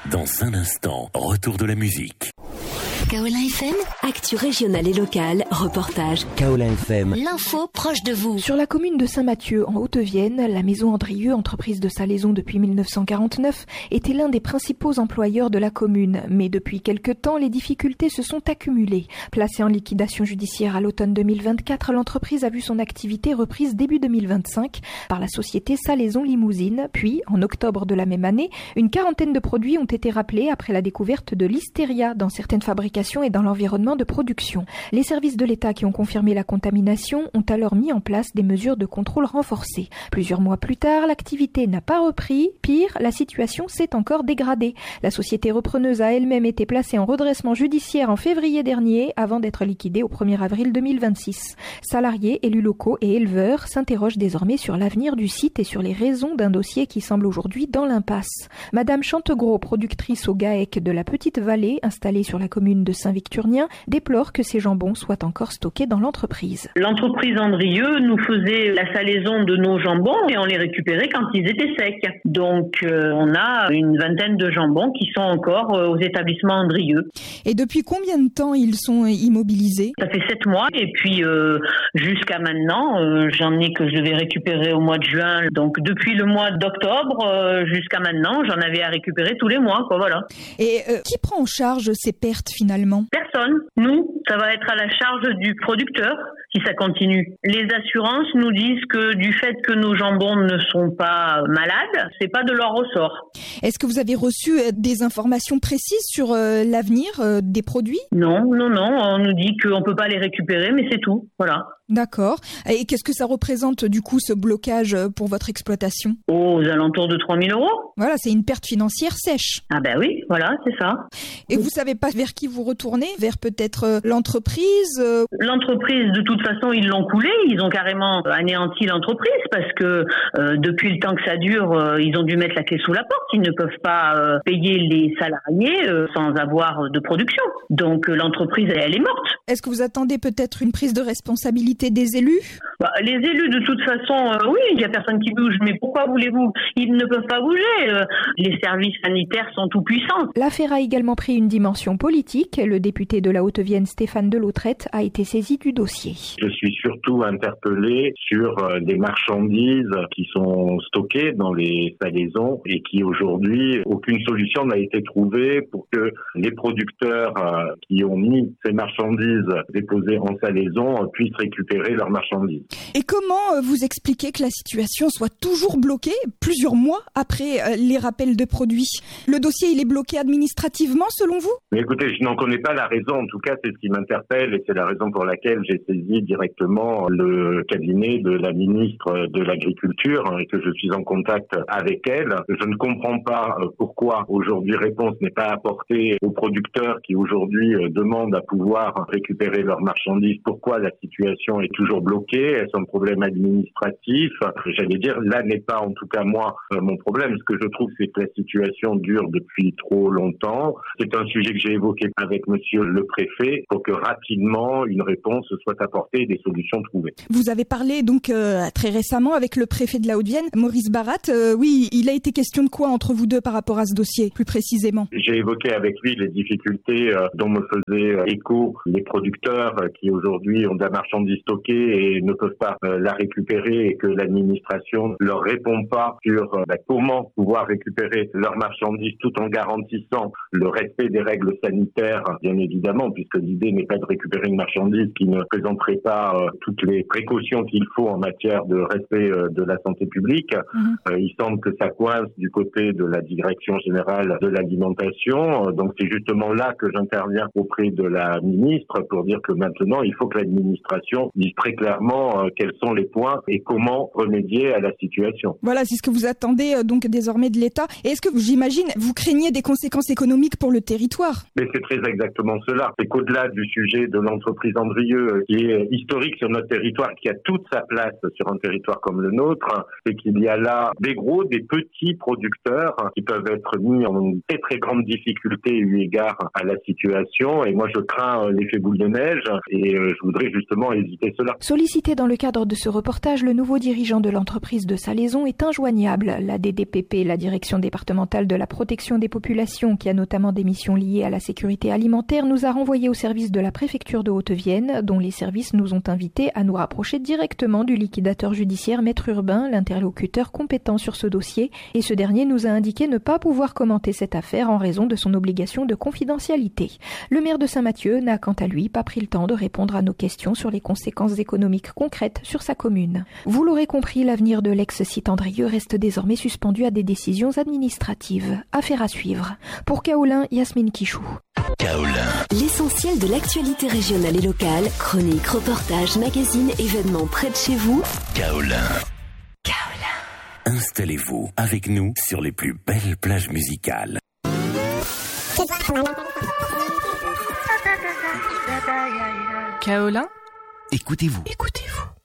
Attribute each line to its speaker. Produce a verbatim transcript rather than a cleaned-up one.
Speaker 1: Dans un instant, retour de la musique.
Speaker 2: Kaolin F M, actu régionale et locale, reportage.
Speaker 3: Kaolin F M,
Speaker 2: l'info proche de vous.
Speaker 4: Sur la commune de Saint-Mathieu, en Haute-Vienne, la maison Andrieux, entreprise de salaison depuis mille neuf cent quarante-neuf, était l'un des principaux employeurs de la commune. Mais depuis quelque temps, les difficultés se sont accumulées. Placée en liquidation judiciaire à l'automne deux mille vingt-quatre, l'entreprise a vu son activité reprise début deux mille vingt-cinq par la société Salaison Limousine. Puis, en octobre de la même année, une quarantaine de produits ont été rappelés après la découverte de l'hystéria dans certaines fabrications et dans l'environnement de production. Les services de l'État qui ont confirmé la contamination ont alors mis en place des mesures de contrôle renforcées. Plusieurs mois plus tard, l'activité n'a pas repris. Pire, la situation s'est encore dégradée. La société repreneuse a elle-même été placée en redressement judiciaire en février dernier avant d'être liquidée au premier avril deux mille vingt-six. Salariés, élus locaux et éleveurs s'interrogent désormais sur l'avenir du site et sur les raisons d'un dossier qui semble aujourd'hui dans l'impasse. Madame Chantegros, productrice au GAEC de la Petite Vallée, installée sur la commune de Saint-Victurnien, déplore que ces jambons soient encore stockés dans l'entreprise.
Speaker 5: L'entreprise Andrieux nous faisait la salaison de nos jambons et on les récupérait quand ils étaient secs. Donc euh, on a une vingtaine de jambons qui sont encore euh, aux établissements Andrieux.
Speaker 4: Et depuis combien de temps ils sont immobilisés ?
Speaker 5: Ça fait sept mois et puis euh, jusqu'à maintenant, euh, j'en ai que je devais récupérer au mois de juin. Donc depuis le mois d'octobre euh, jusqu'à maintenant, j'en avais à récupérer tous les mois, quoi, voilà.
Speaker 4: Et euh, qui prend en charge ces pertes finalement ?
Speaker 5: Personne. Nous, ça va être à la charge du producteur si ça continue. Les assurances nous disent que du fait que nos jambons ne sont pas malades, c'est pas de leur ressort.
Speaker 4: Est-ce que vous avez reçu des informations précises sur euh, l'avenir euh, des produits ?
Speaker 5: Non, non, non. On nous dit qu'on peut pas les récupérer, mais c'est tout. Voilà.
Speaker 4: D'accord. Et qu'est-ce que ça représente du coup ce blocage pour votre exploitation ?
Speaker 5: Aux alentours de trois mille euros.
Speaker 4: Voilà, c'est une perte financière sèche.
Speaker 5: Ah ben oui, voilà, c'est ça.
Speaker 4: Et vous savez pas vers qui vous retournez ? Vers peut-être euh, l'entreprise euh...
Speaker 5: L'entreprise, de toute façon, ils l'ont coulée. Ils ont carrément anéanti l'entreprise parce que euh, depuis le temps que ça dure, euh, ils ont dû mettre la clé sous la porte. Ils ne peuvent pas euh, payer les salariés euh, sans avoir de production. Donc euh, l'entreprise, elle, elle est morte.
Speaker 4: Est-ce que vous attendez peut-être une prise de responsabilité des élus ?
Speaker 5: Bah, les élus, de toute façon, euh, oui, il n'y a personne qui bouge. Mais pourquoi voulez-vous ? Ils ne peuvent pas bouger. Euh, les services sanitaires sont tout puissants.
Speaker 4: L'affaire a également pris une dimension politique. Le député de la Haute-Vienne, Stéphane Delautrette, a été saisi du dossier.
Speaker 6: Je suis surtout interpellé sur euh, des marchandises qui sont stockées dans les salaisons et qui aujourd'hui, aucune solution n'a été trouvée pour que les producteurs euh, qui ont mis ces marchandises déposées en salaison euh, puissent récupérer leurs marchandises.
Speaker 4: Et comment euh, vous expliquez que la situation soit toujours bloquée plusieurs mois après euh, les rappels de produits ? Le dossier, il est bloqué administrativement selon vous ?
Speaker 6: Mais écoutez, je n'en connais pas la raison. En tout cas, c'est ce qui m'interpelle et c'est la raison pour laquelle j'ai saisi directement le cabinet de la ministre de l'Agriculture et que je suis en contact avec elle. Je ne comprends pas pourquoi aujourd'hui réponse n'est pas apportée aux producteurs qui aujourd'hui demandent à pouvoir récupérer leurs marchandises. Pourquoi la situation est toujours bloquée ? Est-ce un problème administratif ? J'allais dire, là n'est pas en tout cas moi mon problème. Ce que je trouve, c'est que la situation dure depuis trop longtemps. C'est un sujet que j'ai évoqué avec monsieur le préfet pour que rapidement une réponse soit apportée et des solutions trouvées.
Speaker 4: Vous avez parlé donc euh, très récemment avec le préfet de la Haute-Vienne, Maurice Barat. Euh, oui, il a été question de quoi entre vous deux par rapport à ce dossier, plus précisément ?
Speaker 6: J'ai évoqué avec lui les difficultés euh, dont me faisaient euh, écho les producteurs euh, qui aujourd'hui ont de la marchandise stockée et ne peuvent pas euh, la récupérer et que l'administration leur répond pas sur euh, bah, comment pouvoir récupérer leurs marchandises tout en garantissant le respect des règles sanitaires, bien évidemment, puisque l'idée n'est pas de récupérer une marchandise qui ne présenterait pas euh, toutes les précautions qu'il faut en matière de respect euh, de la santé publique. Mmh. Euh, il semble que ça coince du côté de la direction générale de l'alimentation. Euh, donc c'est justement là que j'interviens auprès de la ministre pour dire que maintenant il faut que l'administration dise très clairement euh, quels sont les points et comment remédier à la situation.
Speaker 4: Voilà, c'est ce que vous attendez euh, donc désormais de l'État. Et est-ce que j'imagine vous craignez des conséquences économiques pour le territoire ?
Speaker 6: Mais c'est très exactement cela. C'est qu'au-delà du sujet de l'entreprise Andrieux, qui est historique sur notre territoire, qui a toute sa place sur un territoire comme le nôtre, c'est qu'il y a là des gros, des petits producteurs qui peuvent être mis en très très grande difficulté eu égard à la situation. Et moi, je crains l'effet boule de neige et je voudrais justement éviter d'éviter cela.
Speaker 4: Sollicité dans le cadre de ce reportage, le nouveau dirigeant de l'entreprise de Salaison est injoignable. La D D P P, la Direction départementale de la protection des populations, qui a notamment des missions liées à la sécurité alimentaire, nous a renvoyés au service de la préfecture de Haute-Vienne, dont les services nous ont invités à nous rapprocher directement du liquidateur judiciaire Maître Urbain, l'interlocuteur compétent sur ce dossier, et ce dernier nous a indiqué ne pas pouvoir commenter cette affaire en raison de son obligation de confidentialité. Le maire de Saint-Mathieu n'a quant à lui pas pris le temps de répondre à nos questions sur les conséquences économiques concrètes sur sa commune. Vous l'aurez compris, l'avenir de l'ex-site Andrieux reste désormais suspendu à des décisions administratives. Affaire à suivre. Pour Kaolin, Yasmine Kichou.
Speaker 1: Kaolin.
Speaker 2: L'essentiel de l'actualité régionale et locale, chroniques, reportages, magazines, événements près de chez vous.
Speaker 1: Kaolin.
Speaker 2: Kaolin.
Speaker 1: Installez-vous avec nous sur les plus belles plages musicales.
Speaker 3: Kaolin.
Speaker 1: Écoutez-vous.
Speaker 2: Écoutez-vous.